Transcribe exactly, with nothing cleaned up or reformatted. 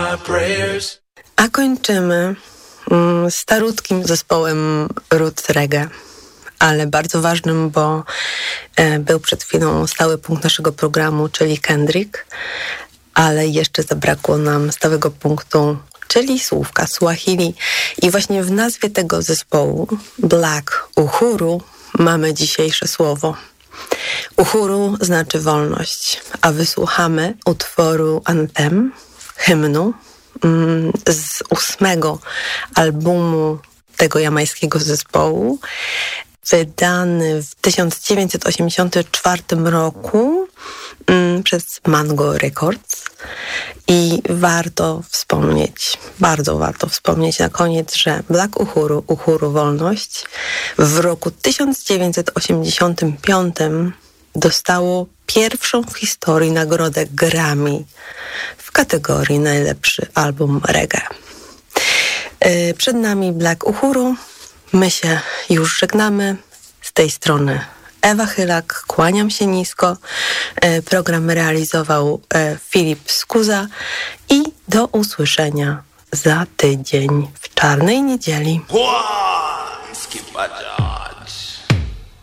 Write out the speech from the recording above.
A kończymy mm, starutkim zespołem roots reggae, ale bardzo ważnym, bo e, był przed chwilą stały punkt naszego programu, czyli Kendrick, ale jeszcze zabrakło nam stałego punktu, czyli słówka Swahili. I właśnie w nazwie tego zespołu, Black Uhuru, mamy dzisiejsze słowo. Uhuru znaczy wolność, a wysłuchamy utworu Anthem, hymnu, mm, z ósmego albumu tego jamańskiego zespołu, wydany w tysiąc dziewięćset osiemdziesiątym czwartym roku mm, przez Mango Records. I warto wspomnieć, bardzo warto wspomnieć na koniec, że Black Uhuru, Uhuru Wolność, w roku tysiąc dziewięćset osiemdziesiątym piątym dostało pierwszą w historii nagrodę Grammy w kategorii najlepszy album reggae. Yy, przed nami Black Uhuru. My się już żegnamy. Z tej strony Ewa Chylak, kłaniam się nisko. E, program realizował e, Filip Skuza i do usłyszenia za tydzień w Czarnej Niedzieli.